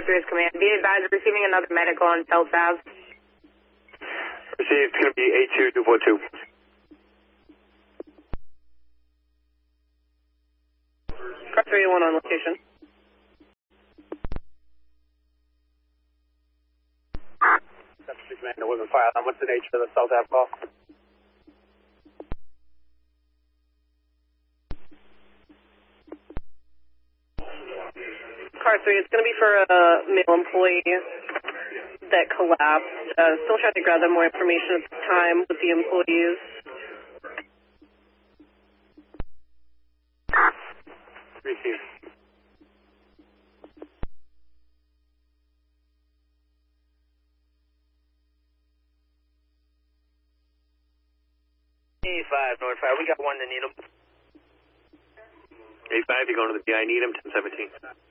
3 is command. Be advised, receiving another medical on South Ave. Received, it's going to be 82242. Car 381 on location. Command, the women file. What's the nature of the South Ave call? Car 3, it's going to be for a male employee that collapsed. Still trying to gather more information at the time with the employees. Received. A5, North Fire, we got one to Needham. A5, you're going to the PI Needham, 1017.